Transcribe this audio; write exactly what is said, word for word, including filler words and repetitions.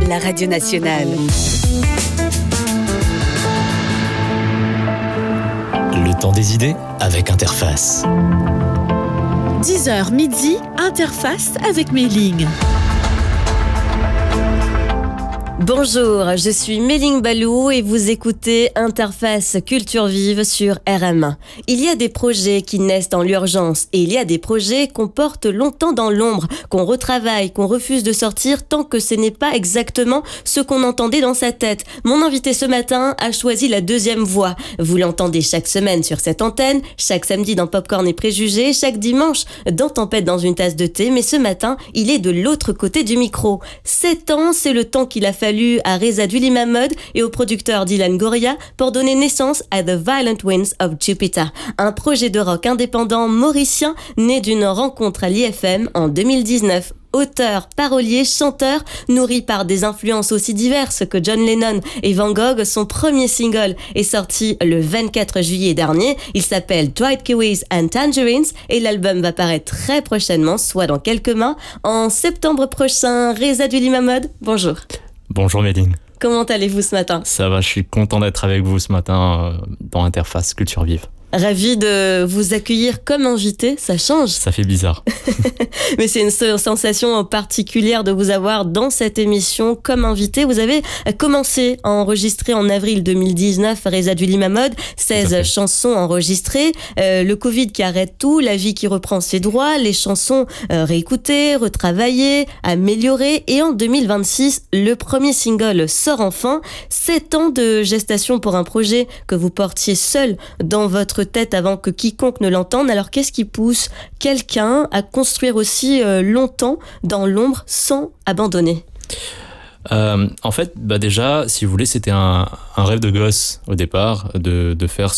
la radio nationale. Le temps des idées avec Interface. dix heures midi, Interface avec Méling. Bonjour, je suis Méling Balou et vous écoutez Interface Culture Vive sur R M un. Il y a des projets qui naissent dans l'urgence et il y a des projets qu'on porte longtemps dans l'ombre, qu'on retravaille, qu'on refuse de sortir tant que ce n'est pas exactement ce qu'on entendait dans sa tête. Mon invité ce matin a choisi la deuxième voie. Vous l'entendez chaque semaine sur cette antenne, chaque samedi dans Popcorn et Préjugés, chaque dimanche dans Tempête dans une tasse de thé, mais ce matin, il est de l'autre côté du micro. Sept ans, c'est le temps qu'il a fallu à Reza Dulimamod et au producteur Dylan Goria pour donner naissance à The Violent Winds of Jupiter, un projet de rock indépendant mauricien né d'une rencontre à l'I F M en deux mille dix-neuf. Auteur, parolier, chanteur, nourri par des influences aussi diverses que John Lennon et Van Gogh, son premier single est sorti le vingt-quatre juillet dernier. Il s'appelle Dried Kiwis and Tangerines et l'album va paraître très prochainement, soit dans quelques mois, en septembre prochain. Reza Dulimamod, bonjour. Bonjour Méline. Comment allez-vous ce matin ? Ça va, je suis content d'être avec vous ce matin euh, dans Interface Culture Vive. Ravi de vous accueillir comme invité, ça change. Ça fait bizarre. Mais c'est une sensation particulière de vous avoir dans cette émission comme invité. Vous avez commencé à enregistrer en avril deux mille dix-neuf Reza Dulimamod, seize chansons enregistrées, euh, le Covid qui arrête tout, la vie qui reprend ses droits, les chansons euh, réécoutées, retravaillées, améliorées. Et en deux mille vingt-six, le premier single sort enfin. Sept ans de gestation pour un projet que vous portiez seul dans votre tête avant que quiconque ne l'entende. Alors qu'est-ce qui pousse quelqu'un à construire aussi euh, longtemps dans l'ombre sans abandonner ? Euh, en fait, bah déjà, si vous voulez, c'était un, un rêve de gosse au départ, de, de faire